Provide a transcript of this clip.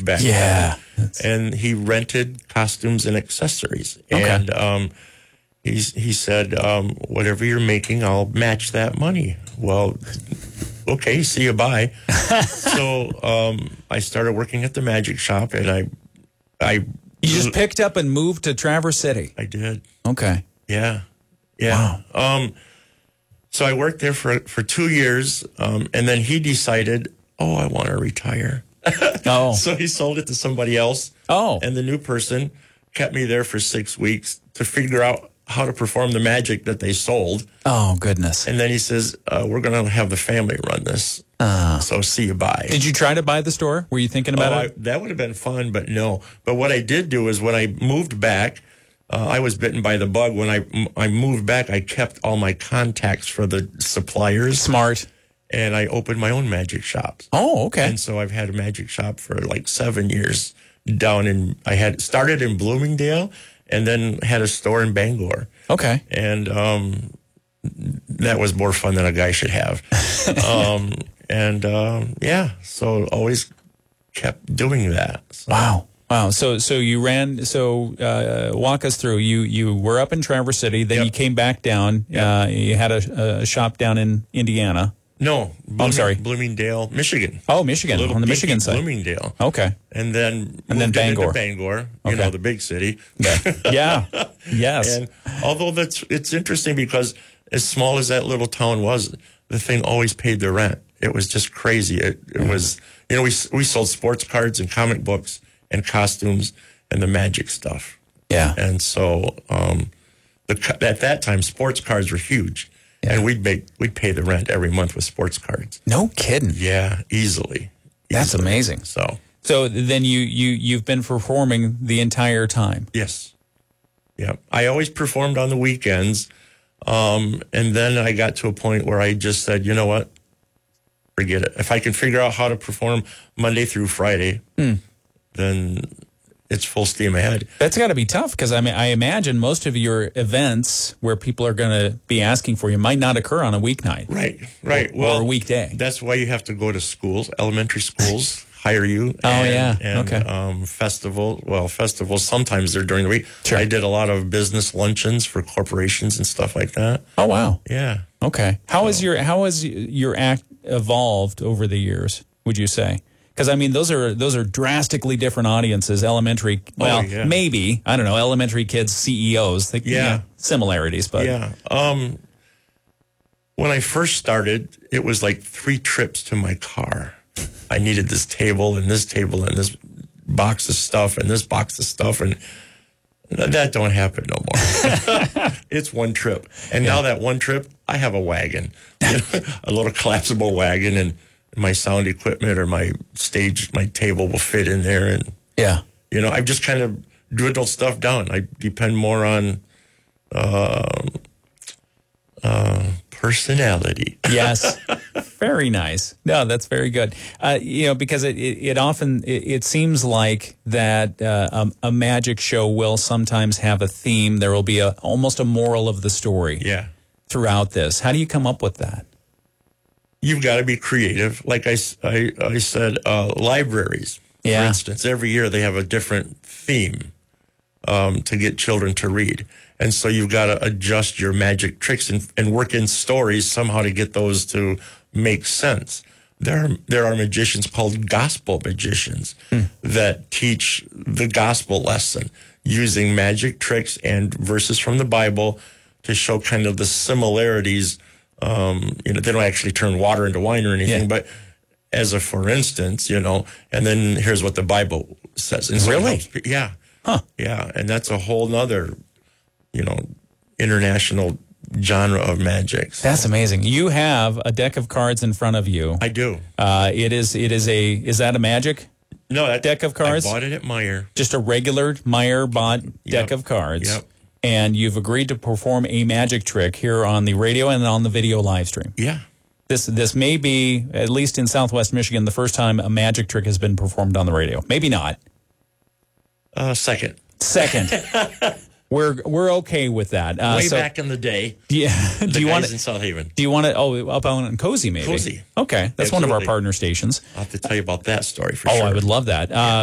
huge back then. And he rented costumes and accessories. Okay. And he said, whatever you're making, I'll match that money. Well, okay, see you, bye. So I started working at the magic shop, and I You just picked up and moved to Traverse City. I did. Okay. Yeah. Wow. So I worked there for 2 years, and then he decided, I want to retire. Oh. So he sold it to somebody else. Oh. And the new person kept me there for 6 weeks to figure out how to perform the magic that they sold. Oh, goodness. And then he says, we're going to have the family run this. So see you, bye. Did you try to buy the store? Were you thinking about it? That would have been fun, but no. But what I did do is when I moved back, I was bitten by the bug. When I moved back, I kept all my contacts for the suppliers. Smart. And I opened my own magic shops. Oh, okay. And so I've had a magic shop for like 7 years I had started in Bloomingdale and then had a store in Bangor. Okay. And that was more fun than a guy should have. So always kept doing that. So. Wow. So you ran, walk us through. You were up in Traverse City, then you came back down. You had a shop down in Indiana. No. I'm sorry. Bloomingdale, Michigan. Oh, Michigan, on the Michigan side. Bloomingdale. Okay. And then Bangor. Bangor, the big city. Yeah. Yes. And although it's interesting because as small as that little town was, the thing always paid the rent. It was just crazy. It was, we sold sports cards and comic books and costumes and the magic stuff. Yeah. And so at that time, sports cards were huge. Yeah. And we'd pay the rent every month with sports cards. No kidding. Yeah, easily. That's amazing. So then you've been performing the entire time. Yes. Yeah. I always performed on the weekends. And then I got to a point where I just said, you know what? Forget it. If I can figure out how to perform Monday through Friday, then it's full steam ahead. That's got to be tough because, I imagine most of your events where people are going to be asking for you might not occur on a weeknight. Right. Or a weekday. That's why you have to go to schools, elementary schools, hire you. And festivals, sometimes they're during the week. Sure. I did a lot of business luncheons for corporations and stuff like that. Oh, wow. Yeah. Okay. How has your act evolved over the years, would you say? Because, those are drastically different audiences, elementary, maybe, I don't know, elementary kids, CEOs. Similarities, but. Yeah. When I first started, it was like 3 trips to my car. I needed this table and this box of stuff and this box of stuff, and that don't happen no more. It's 1 trip. And now that 1 trip, I have a wagon, a little collapsible wagon, and my sound equipment or my table will fit in there. And, I've just kind of dwindled stuff down. I depend more on personality. Yes. Very nice. No, that's very good. Because it often seems like that a magic show will sometimes have a theme. There will be almost a moral of the story throughout this. How do you come up with that? You've got to be creative. Like I said, libraries, for instance, every year they have a different theme to get children to read. And so you've got to adjust your magic tricks and work in stories somehow to get those to make sense. There are magicians called gospel magicians that teach the gospel lesson using magic tricks and verses from the Bible to show kind of the similarities. They don't actually turn water into wine or anything, but as a for instance, and then here's what the Bible says. And so really? Yeah. Huh. Yeah. And that's a whole nother, international genre of magic. So. That's amazing. You have a deck of cards in front of you. I do. Is that a magic? No, that deck of cards? I bought it at Meijer. Just a regular Meijer bought deck of cards. Yep. And you've agreed to perform a magic trick here on the radio and on the video live stream. Yeah. This may be, at least in Southwest Michigan, the first time a magic trick has been performed on the radio. Maybe not. Second. We're okay with that. Way back in the day. Yeah. Do you want it in South Haven? Do you want it? Oh, up on Cozy, maybe. Cozy. Okay, that's one of our partner stations. I'll have to tell you about that story for sure. Oh, I would love that.